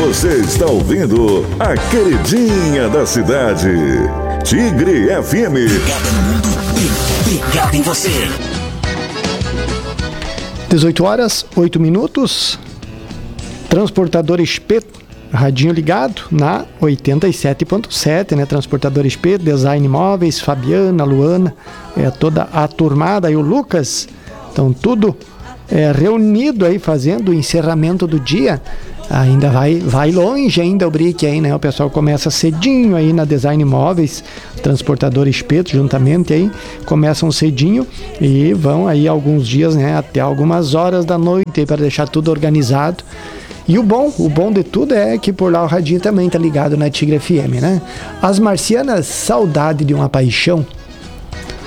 Você está ouvindo a queridinha da cidade, Tigre FM. Ligada no mundo, ligada em você. 18 horas, 8 minutos. Transportador Espeto, radinho ligado na 87.7, né? Transportador Espeto, Design Móveis, Fabiana, Luana, toda a turmada e o Lucas, estão tudo reunido aí fazendo o encerramento do dia. Ainda vai longe ainda o brick aí, né? O pessoal começa cedinho aí na Design Móveis, Transportador Espeto, juntamente aí, começam cedinho e vão aí alguns dias, né? Até algumas horas da noite para deixar tudo organizado. E o bom de tudo é que por lá o radinho também tá ligado na Tigre FM, né? As Marcianas, Saudade de uma Paixão,